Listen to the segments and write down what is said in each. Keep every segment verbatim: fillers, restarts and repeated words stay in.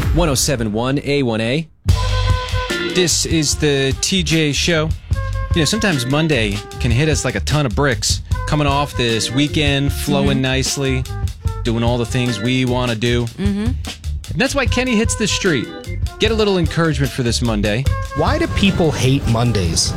one oh seven point one A one A. This is the T J Show. You know, sometimes Monday can hit us like a ton of bricks. Coming off this weekend, flowing mm-hmm. nicely, doing all the things we want to do. Mm-hmm. And that's why Kenny hits the street. Get a little encouragement for this Monday. Why do people hate Mondays?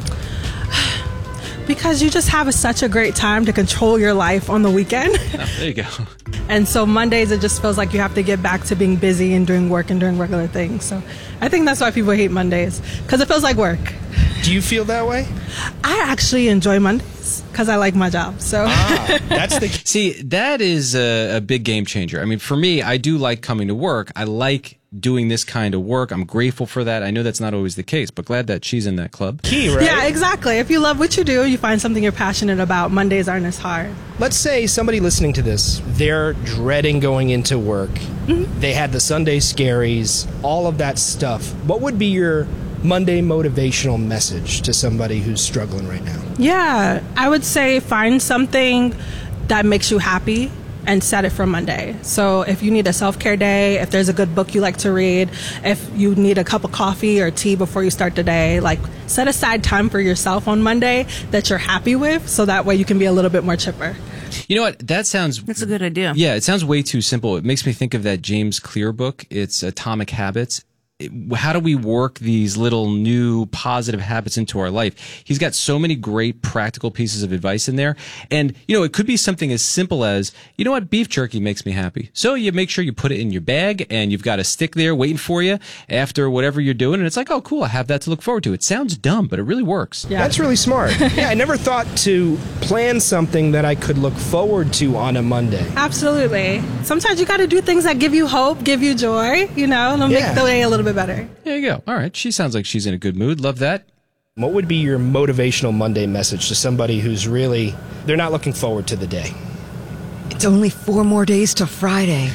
Because you just have a, such a great time to control your life on the weekend. Oh, there you go. And so Mondays, it just feels like you have to get back to being busy and doing work and doing regular things. So I think that's why people hate Mondays, because it feels like work. Do you feel that way? I actually enjoy Mondays because I like my job. So ah, that's the See, that is a, a big game changer. I mean, for me, I do like coming to work. I like doing this kind of work. I'm grateful for that. I know that's not always the case, but glad that she's in that club. Key, right? Yeah, exactly. If you love what you do, you find something you're passionate about, Mondays aren't as hard. Let's say somebody listening to this, they're dreading going into work. Mm-hmm. They had the Sunday scaries, all of that stuff. What would be your Monday motivational message to somebody who's struggling right now? Yeah, I would say find something that makes you happy and set it for Monday. So if you need a self-care day, if there's a good book you like to read, if you need a cup of coffee or tea before you start the day, like set aside time for yourself on Monday that you're happy with, so that way you can be a little bit more chipper. You know what? That sounds... That's a good idea. Yeah, it sounds way too simple. It makes me think of that James Clear book. It's Atomic Habits. How do we work these little new positive habits into our life? He's got so many great practical pieces of advice in there. And, you know, it could be something as simple as, you know what, beef jerky makes me happy. So you make sure you put it in your bag and you've got a stick there waiting for you after whatever you're doing. And it's like, oh, cool, I have that to look forward to. It sounds dumb, but it really works. Yeah. That's really smart. Yeah, I never thought to plan something that I could look forward to on a Monday. Absolutely. Sometimes you got to do things that give you hope, give you joy, you know, and Yeah. make the day a little bit better. There you go. All right. She sounds like she's in a good mood. Love that. What would be your motivational Monday message to somebody who's really, they're not looking forward to the day? It's only four more days till Friday.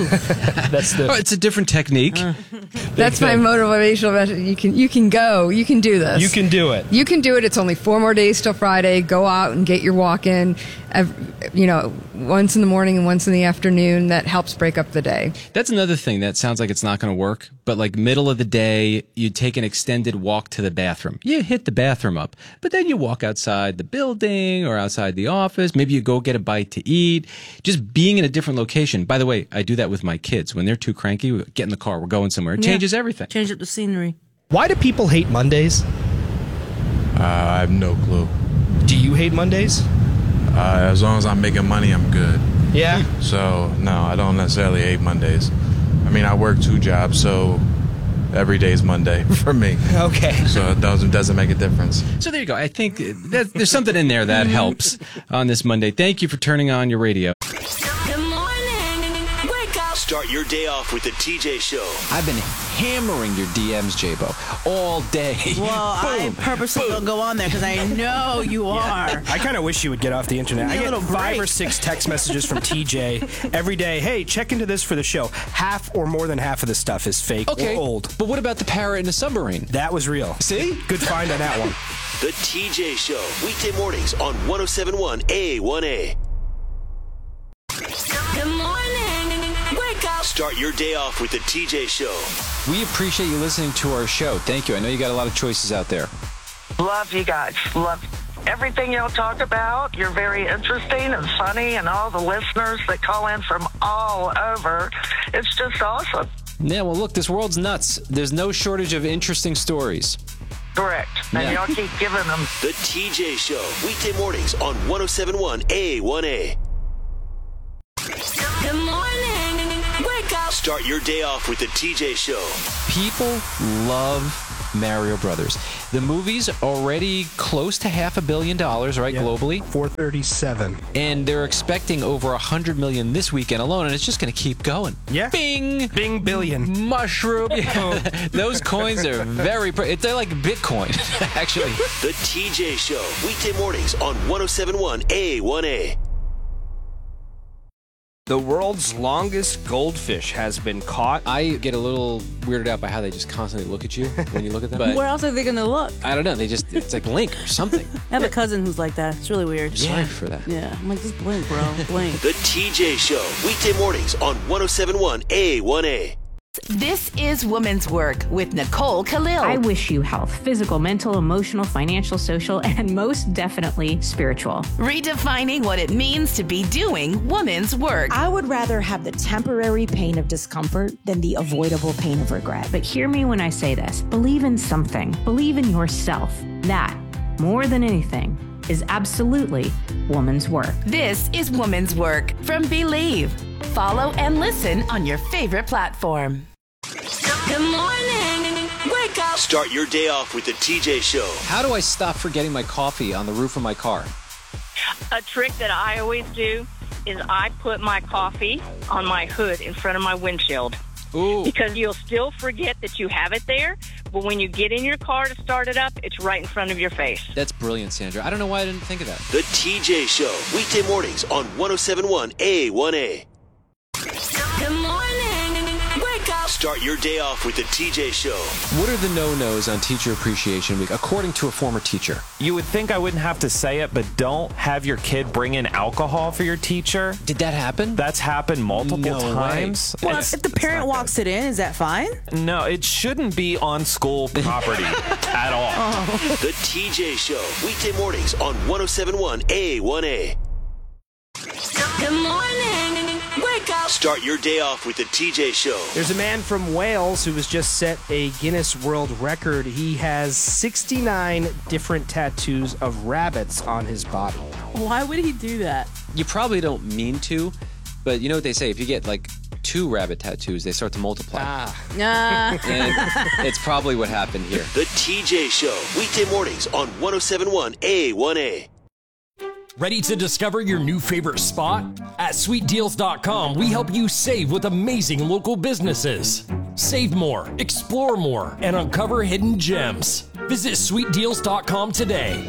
That's the. Oh, it's a different technique. That's my motivational message. You can, you can go. You can do this. You can do it. You can do it. It's only four more days till Friday. Go out and get your walk in. You know, once in the morning and once in the afternoon. That helps break up the day. That's another thing that sounds like it's not going to work. But like middle of the day, you take an extended walk to the bathroom. You hit the bathroom up, but then you walk outside the building or outside the office. Maybe you go get a bite to eat. Just being in a different location. By the way, I do that with my kids. When they're too cranky, we get in the car. We're going somewhere. It Yeah. changes everything. Change up the scenery. Why do people hate Mondays? Uh, I have no clue. Do you hate Mondays? Uh, as long as I'm making money, I'm good. Yeah. So, no, I don't necessarily hate Mondays. I mean, I work two jobs, so every day is Monday for me. Okay. So it doesn't, doesn't make a difference. So there you go. I think that there's something in there that helps on this Monday. Thank you for turning on your radio. Good morning. Wake up. Start your day off with the T J Show. I've been hammering your D Ms, J-Bo, all day. Well, I purposely don't go on there because I know you are. I kind of wish you would get off the internet. Give I me a get little five break. or six text messages from T J every day. Hey, check into this for the show. Half or more than half of the stuff is fake Okay, or old. but what about the parrot in the submarine? That was real. See? Good find on that one. The T J Show. Weekday mornings on one oh seven point one A one A. Good morning. Wake up. Start your day off with the T J Show. We appreciate you listening to our show. Thank you. I know you got a lot of choices out there. Love you guys. Love everything y'all talk about. You're very interesting and funny, and all the listeners that call in from all over. It's just awesome. Yeah, well, look, this world's nuts. There's no shortage of interesting stories. Correct. And Yeah. y'all keep giving them. The T J Show. Weekday mornings on one oh seven point one A one A. Good morning. Wake up. Start your day off with the T J Show. People love Mario Brothers. The movie's already close to half a billion dollars, right, Yeah. globally? four thirty-seven. And they're expecting over one hundred million this weekend alone, and it's just going to keep going. Yeah. Bing! Bing billion. Mushroom. Yeah. Those coins are very... Pre- they're like Bitcoin, actually. The T J Show. Weekday mornings on one oh seven point one A one A. The world's longest goldfish has been caught. I get a little weirded out by how they just constantly look at you when you look at them. But Where else are they going to look? I don't know. They just, it's like blink or something. I have a cousin who's like that. It's really weird. Sorry for that. Yeah, I'm like, just blink, bro. Blink. The T J Show. Weekday mornings on one oh seven point one A one A. This is Women's Work with Nicole Khalil. I wish you health, physical, mental, emotional, financial, social, and most definitely spiritual. Redefining what it means to be doing women's work. I would rather have the temporary pain of discomfort than the avoidable pain of regret. But hear me when I say this. Believe in something. Believe in yourself. That, more than anything, is absolutely woman's work. This is Woman's Work from Believe. Follow and listen on your favorite platform. Good morning. Wake up. Start your day off with the T J Show. How do I stop forgetting my coffee on the roof of my car? A trick that I always do is I put my coffee on my hood in front of my windshield. Ooh. Because you'll still forget that you have it there, but when you get in your car to start it up, it's right in front of your face. That's brilliant, Sandra. I don't know why I didn't think of that. The T J Show, weekday mornings on one oh seven point one A one A. Good morning. Wake up. Start your day off with the T J Show. What are the no-nos on Teacher Appreciation Week, according to a former teacher? You would think I wouldn't have to say it, but don't have your kid bring in alcohol for your teacher. Did that happen? That's happened multiple No times. Well, It's- if the parent walks it in, is that fine? No, it shouldn't be on school property at all. Oh. The T J Show, weekday mornings on one oh seven point one A one A. Good morning. Wake up. Start your day off with the T J Show. There's a man from Wales who has just set a Guinness World Record. He has sixty-nine different tattoos of rabbits on his body. Why would he do that? You probably don't mean to, but you know what they say? If you get like two rabbit tattoos, they start to multiply. Ah. Nah. And it's probably what happened here. The T J Show, weekday mornings on one oh seven point one A one A. Ready to discover your new favorite spot? At sweet deals dot com, we help you save with amazing local businesses. Save more, explore more, and uncover hidden gems. Visit sweet deals dot com today.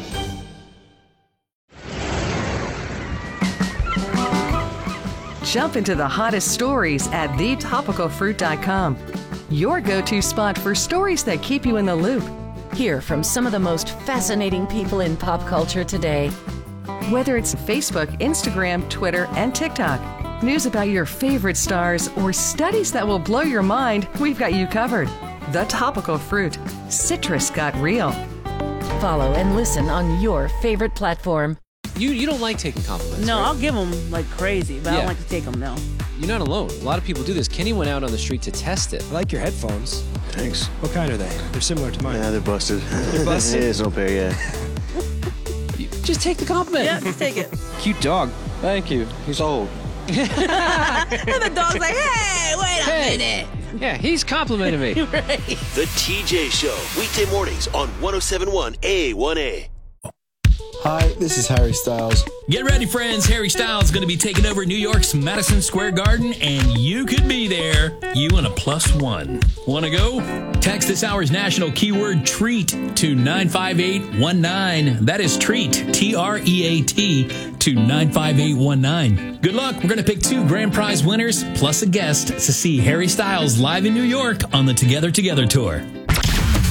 Jump into the hottest stories at the topical fruit dot com. Your go-to spot for stories that keep you in the loop. Hear from some of the most fascinating people in pop culture today. Whether it's Facebook, Instagram, Twitter, and TikTok, news about your favorite stars, or studies that will blow your mind, we've got you covered. The Topical Fruit. Citrus got real. Follow and listen on your favorite platform. You you don't like taking compliments, No, right? I'll give them like crazy, but I Yeah. don't like to take them, no. You're not alone. A lot of people do this. Kenny went out on the street to test it. I like your headphones. Thanks. What kind are they? They're similar to mine. Yeah, they're busted. They're busted? Yeah, it's no pair yet. Just take the compliment. Yeah, just take it. Cute dog. Thank you. He's old. And the dog's like, hey, wait a Hey. minute. Yeah, he's complimenting me. Right. The T J Show, weekday mornings on one oh seven point one A one A. Hi, this is Harry Styles. Get ready, friends. Harry Styles is going to be taking over New York's Madison Square Garden, and you could be there. You and a plus one. Want to go? Text this hour's national keyword TREAT to nine five eight one nine. That is TREAT, T R E A T, to nine five eight one nine. Good luck. We're going to pick two grand prize winners plus a guest to see Harry Styles live in New York on the Together Together Tour.